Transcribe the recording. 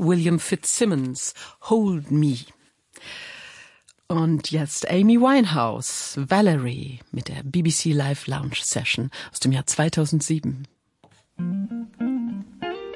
William Fitzsimmons, Hold Me. Und jetzt Amy Winehouse, Valerie mit der BBC Live Lounge Session aus dem Jahr 2007.